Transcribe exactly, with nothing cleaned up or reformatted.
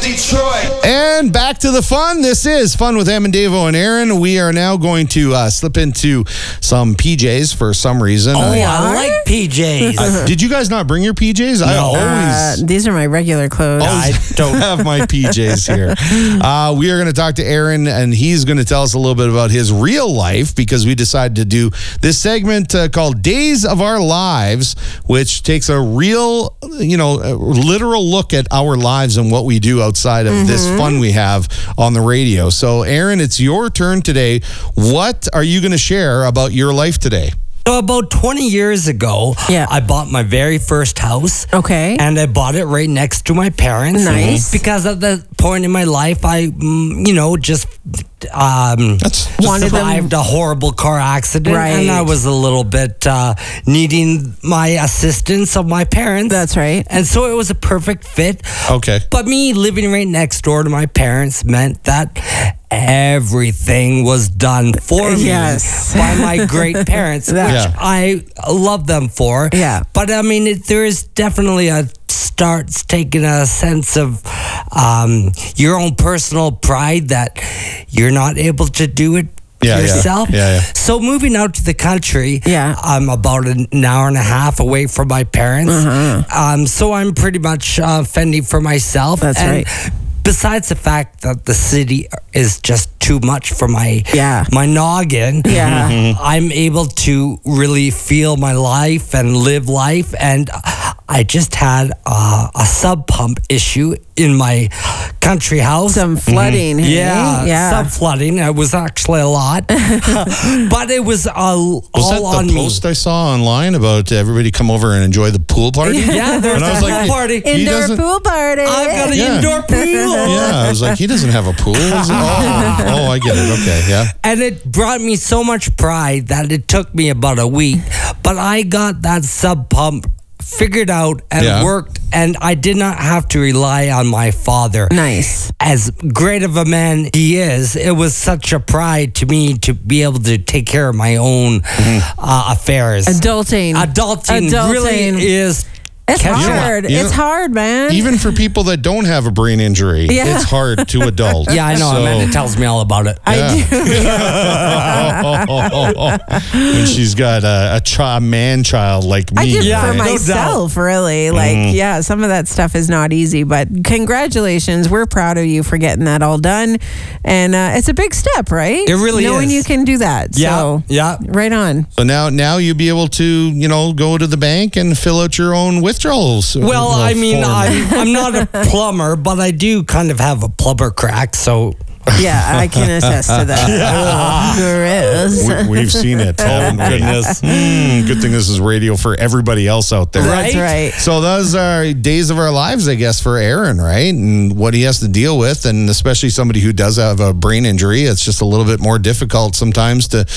Detroit. And back to the fun. This is Fun with Em and Davo and Aaron. We are now going to uh, slip into some P Js for some reason. Oh, uh, I like P Js. uh, did you guys not bring your P Js? I No. always... Uh, these are my regular clothes. I don't have my P Js here. Uh, we are going to talk to Aaron, and he's going to tell us a little bit about his real life because we decided to do this segment uh, called Days of Our Lives, which takes a real, you know, a literal look at our lives and what we do outside of mm-hmm. this fun we have on the radio. So, Aaron, it's your turn today. What are you going to share about your life today? So about twenty years ago, yeah. I bought my very first house. Okay. And I bought it right next to my parents. Nice. Because at that point in my life, I, you know, just um, That's Wanted survived them. a horrible car accident. Right. And I was a little bit uh, needing my assistance of my parents. That's right. And so it was a perfect fit. Okay. But me living right next door to my parents meant that everything was done for me Yes. by my great parents, which Yeah. I love them for. Yeah. But I mean, it, there is definitely a starts taking a sense of um, your own personal pride that you're not able to do it Yeah, yeah. yourself. Yeah, yeah. So moving out to the country, Yeah. I'm about an hour and a half away from my parents. Uh-huh. Um, so I'm pretty much uh, fending for myself. That's And right. Besides the fact that the city is just too much for my Yeah. my noggin, Yeah. Mm-hmm. I'm able to really feel my life and live life. And I just had uh, a sub pump issue in my country house. Some flooding. Mm-hmm. Hey? Yeah, Yeah. sub flooding. It was actually a lot, but it was all, Was all that on the me. post I saw online about everybody come over and enjoy the pool party? Yeah, there's And I a was pool like, party. he Indoor doesn't- pool party. I've got an Yeah. indoor pool. Yeah, I was like, he doesn't have a pool. Is it? Oh, oh, I get it. Okay, yeah. And it brought me so much pride that it took me about a week. But I got that sub pump figured out and Yeah. worked, and I did not have to rely on my father. Nice. As great of a man he is, it was such a pride to me to be able to take care of my own uh, affairs. Adulting. Adulting, Adulting. really is. It's catch up. hard. You It's know- hard, man. Even for people that don't have a brain injury, Yeah. it's hard to adult. Yeah, I know. So, Amanda tells me all about it. I do. when she's got a, a, chi- a man child like me. I do Yeah, for no myself, really. Like, yeah, some of that stuff is not easy, but congratulations. We're proud of you for getting that all done. And uh, it's a big step, right? It really Knowing is. you can do that. Yeah, So, yeah. right on. So now, now you'll be able to, you know, go to the bank and fill out your own withdrawals. Well, uh, I mean, form. I'm, I'm not a plumber, but I do kind of have a plumber crack, so... Yeah, I can attest to that. Oh, gross. We, we've seen it. Oh, goodness. Mm, good thing this is radio for everybody else out there. That's right. So those are days of our lives, I guess, for Aaron, right? And what he has to deal with, and especially somebody who does have a brain injury, it's just a little bit more difficult sometimes to